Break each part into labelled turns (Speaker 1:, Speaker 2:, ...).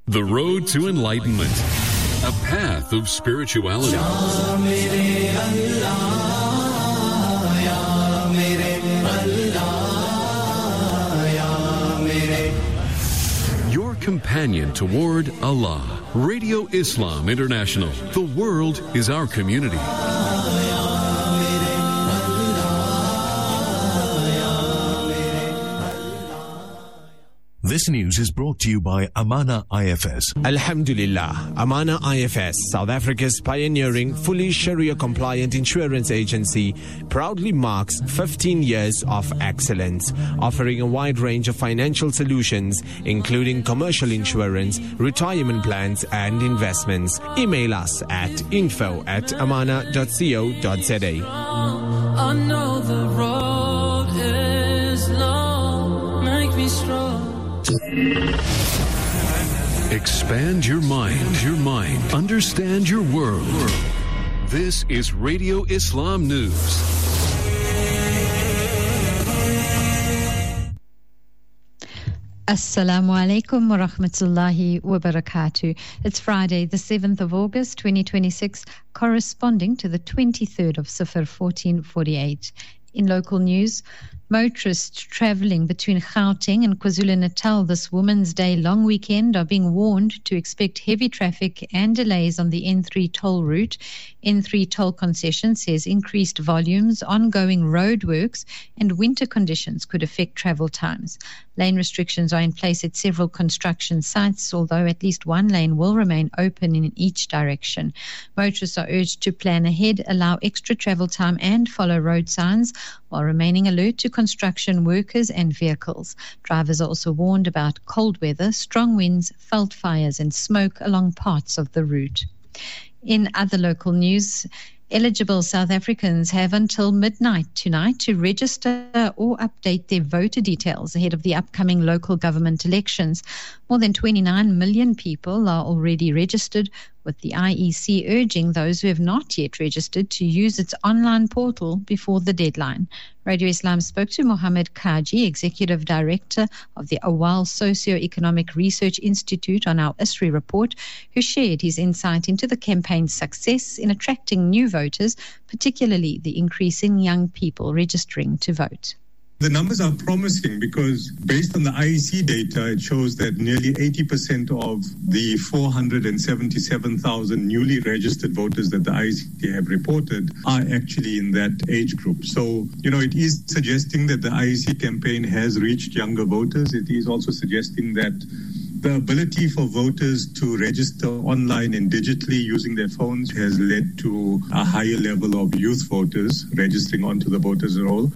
Speaker 1: The road to enlightenment. A path of spirituality. Your companion toward Allah. Radio Islam International. The world is our community.
Speaker 2: This news is brought to you by Amana IFS.
Speaker 3: Alhamdulillah, Amana IFS, South Africa's pioneering, fully Sharia-compliant insurance agency, proudly marks 15 years of excellence, offering a wide range of financial solutions, including commercial insurance, retirement plans, and investments. Email us at info@amana.co.za.
Speaker 4: I know the road is long, make me strong.
Speaker 1: Expand your mind, understand your world. This is Radio Islam News.
Speaker 5: Assalamu alaikum wa rahmatullahi wa barakatuh. It's Friday, the 7th of August, 2026, corresponding to the 23rd of Safar, 1448. In local news, motorists travelling between Gauteng and KwaZulu-Natal this Women's Day long weekend are being warned to expect heavy traffic and delays on the N3 toll route. N3 toll concession says increased volumes, ongoing roadworks and winter conditions could affect travel times. Lane restrictions are in place at several construction sites, although at least one lane will remain open in each direction. Motorists are urged to plan ahead, allow extra travel time and follow road signs while remaining alert to construction workers and vehicles. Drivers are also warned about cold weather, strong winds, veld fires and smoke along parts of the route. In other local news, eligible South Africans have until midnight tonight to register or update their voter details ahead of the upcoming local government elections. More than 29 million people are already registered, with the IEC urging those who have not yet registered to use its online portal before the deadline. Radio Islam spoke to Mohammed Kaji, Executive Director of the Awal Socio-Economic Research Institute, on our ISRI report, who shared his insight into the campaign's success in attracting new voters, particularly the increase in young people registering to vote.
Speaker 6: The numbers are promising because based on the IEC data, it shows that nearly 80% of the 477,000 newly registered voters that the IEC have reported are actually in that age group. So, it is suggesting that the IEC campaign has reached younger voters. It is also suggesting that the ability for voters to register online and digitally using their phones has led to a higher level of youth voters registering onto the voters roll.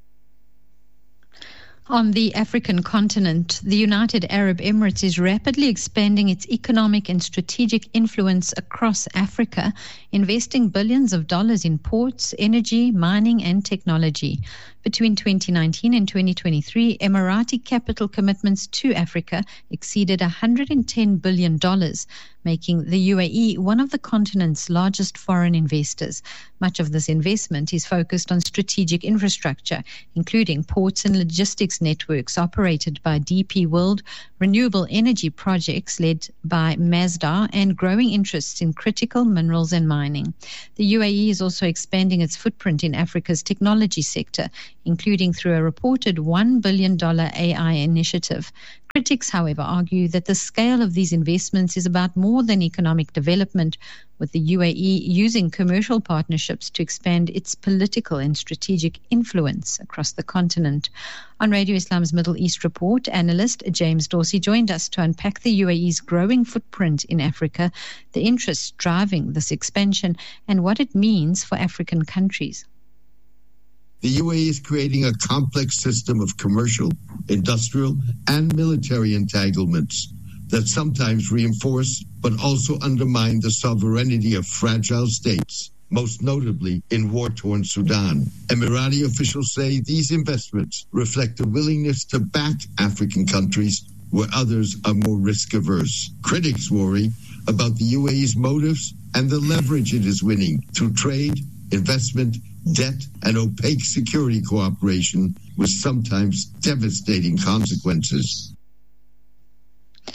Speaker 5: On the African continent, the United Arab Emirates is rapidly expanding its economic and strategic influence across Africa, investing billions of dollars in ports, energy, mining and technology. Between 2019 and 2023, Emirati capital commitments to Africa exceeded $110 billion, making the UAE one of the continent's largest foreign investors. Much of this investment is focused on strategic infrastructure, including ports and logistics networks operated by DP World, renewable energy projects led by Masdar, and growing interests in critical minerals and mining. The UAE is also expanding its footprint in Africa's technology sector, including through a reported $1 billion AI initiative. Critics, however, argue that the scale of these investments is about more than economic development, with the UAE using commercial partnerships to expand its political and strategic influence across the continent. On Radio Islam's Middle East Report, analyst James Dorsey joined us to unpack the UAE's growing footprint in Africa, the interests driving this expansion, and what it means for African countries.
Speaker 7: The UAE is creating a complex system of commercial, industrial, and military entanglements that sometimes reinforce but also undermine the sovereignty of fragile states, most notably in war-torn Sudan. Emirati officials say these investments reflect a willingness to back African countries where others are more risk-averse. Critics worry about the UAE's motives and the leverage it is winning through trade, investment, debt, and opaque security cooperation with sometimes devastating consequences.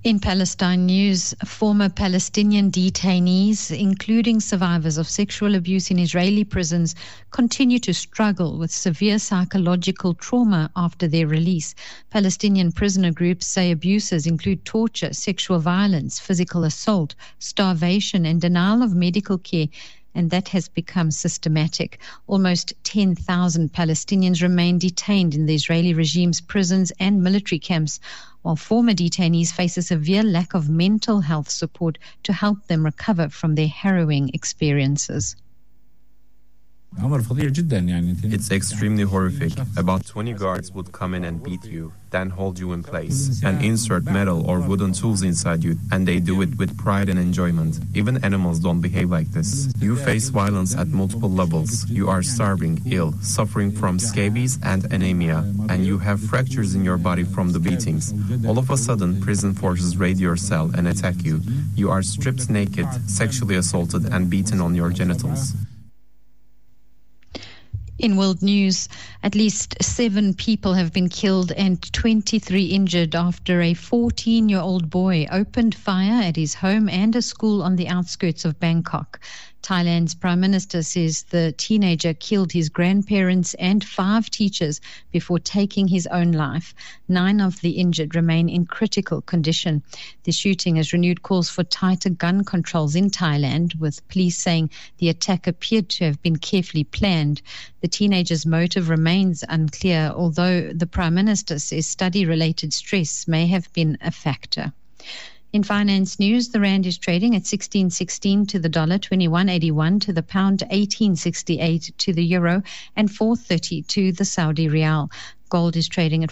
Speaker 5: In Palestine news, former Palestinian detainees, including survivors of sexual abuse in Israeli prisons, continue to struggle with severe psychological trauma after their release. Palestinian prisoner groups say abuses include torture, sexual violence, physical assault, starvation, and denial of medical care, and that has become systematic. Almost 10,000 Palestinians remain detained in the Israeli regime's prisons and military camps, while former detainees face a severe lack of mental health support to help them recover from their harrowing experiences.
Speaker 8: It's extremely horrific. About 20 guards would come in and beat you, then hold you in place, and insert metal or wooden tools inside you, and they do it with pride and enjoyment. Even animals don't behave like this. You face violence at multiple levels. You are starving, ill, suffering from scabies and anemia, and you have fractures in your body from the beatings. All of a sudden, prison forces raid your cell and attack you. You are stripped naked, sexually assaulted, and beaten on your genitals.
Speaker 5: In world news, at least 7 people have been killed and 23 injured after a 14-year-old boy opened fire at his home and a school on the outskirts of Bangkok. Thailand's Prime Minister says the teenager killed his grandparents and 5 teachers before taking his own life. 9 of the injured remain in critical condition. The shooting has renewed calls for tighter gun controls in Thailand, with police saying the attack appeared to have been carefully planned. The teenager's motive remains unclear, although the Prime Minister says study-related stress may have been a factor. In finance news, the rand is trading at 16.16 to the dollar, 21.81 to the pound, 18.68 to the euro, and 4.30 to the Saudi rial. Gold is trading at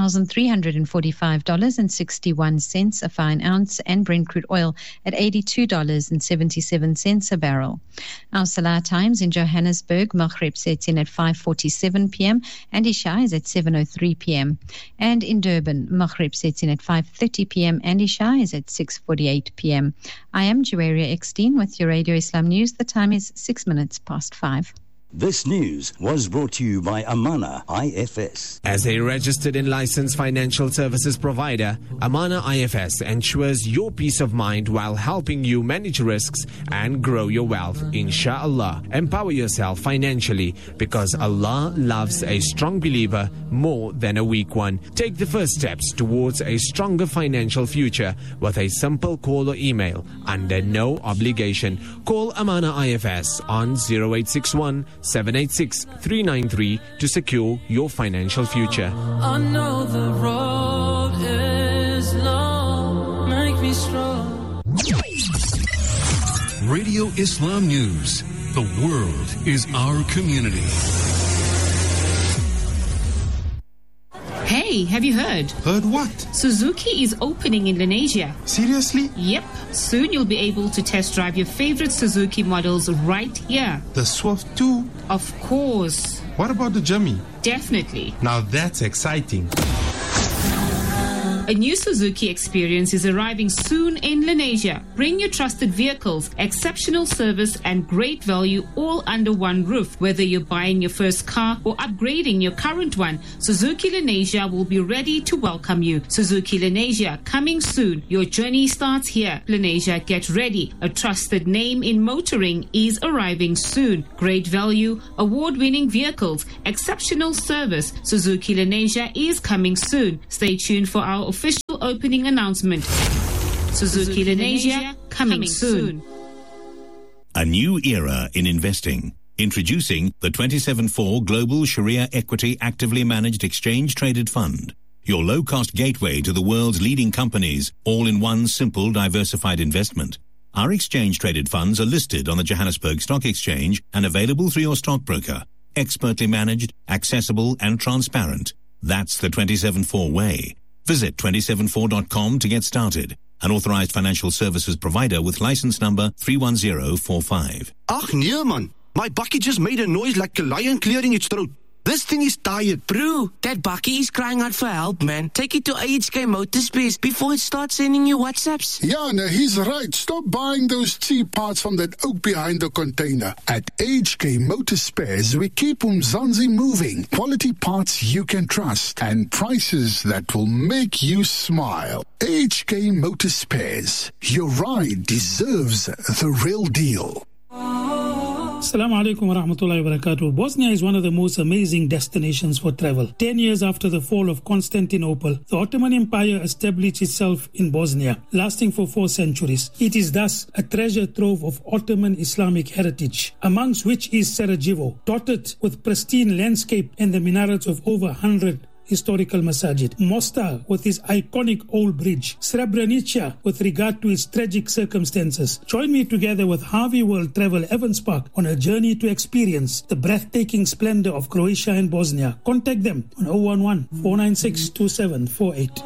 Speaker 5: $4,345.61 a fine ounce, and Brent crude oil at $82.77 a barrel. Our Salah times in Johannesburg, Maghrib sets in at 5:47 p.m. and Isha is at 7:03 p.m. And in Durban, Maghrib sets in at 5:30 p.m. and Isha is at 6:48 p.m. I am Juwaria Eckstein with your Radio Islam News. The time is 6 minutes past 5.
Speaker 9: This news was brought to you by Amana IFS.
Speaker 3: As a registered and licensed financial services provider, Amana IFS ensures your peace of mind while helping you manage risks and grow your wealth. Inshallah, empower yourself financially, because Allah loves a strong believer more than a weak one. Take the first steps towards a stronger financial future with a simple call or email under no obligation. Call Amana IFS on 0861 786 393 to secure your financial future.
Speaker 4: I know the road is long, make me strong.
Speaker 1: Radio Islam News. The world is our community.
Speaker 10: Hey, have you heard?
Speaker 11: Heard what?
Speaker 10: Suzuki is opening in Indonesia.
Speaker 11: Seriously?
Speaker 10: Yep. Soon you'll be able to test drive your favorite Suzuki models right here.
Speaker 11: The Swift too?
Speaker 10: Of course.
Speaker 11: What about the Jimmy?
Speaker 10: Definitely.
Speaker 11: Now that's exciting.
Speaker 10: A new Suzuki experience is arriving soon in Lenasia. Bring your trusted vehicles, exceptional service and great value all under one roof. Whether you're buying your first car or upgrading your current one, Suzuki Lenasia will be ready to welcome you. Suzuki Lenasia, coming soon. Your journey starts here. Lenasia, get ready. A trusted name in motoring is arriving soon. Great value, award-winning vehicles, exceptional service. Suzuki Lenasia is coming soon. Stay tuned for our official opening announcement. Suzuki Lenasia, coming soon.
Speaker 2: A new era in investing. Introducing the 27/4 Global Sharia Equity Actively Managed Exchange Traded Fund. Your low-cost gateway to the world's leading companies, all in one simple diversified investment. Our exchange traded funds are listed on the Johannesburg Stock Exchange and available through your stockbroker. Expertly managed, accessible and transparent. That's the 27/4 way. Visit 274.com to get started. An authorized financial services provider with license number 31045.
Speaker 12: Ach nee man, my bakkie just made a noise like a lion clearing its throat. This thing is tired.
Speaker 13: Bro, that bakkie is crying out for help, man. Take it to AHK Motorspares before it starts sending you WhatsApps.
Speaker 14: Yeah, no, he's right. Stop buying those cheap parts from that oak behind the container. At AHK Motorspares, we keep Umzansi moving. Quality parts you can trust and prices that will make you smile. AHK Motorspares. Your ride deserves the real deal.
Speaker 15: Assalamu alaikum wa rahmatullahi wa barakatuh. Bosnia is one of the most amazing destinations for travel. 10 years after the fall of Constantinople, the Ottoman Empire established itself in Bosnia, lasting for 4 centuries. It is thus a treasure trove of Ottoman Islamic heritage, amongst which is Sarajevo, dotted with pristine landscape and the minarets of over 100 historical masajid. Mostar with its iconic old bridge. Srebrenica with regard to its tragic circumstances. Join me together with Harvey World Travel Evans Park on a journey to experience the breathtaking splendor of Croatia and Bosnia. Contact them on 011 496 2748.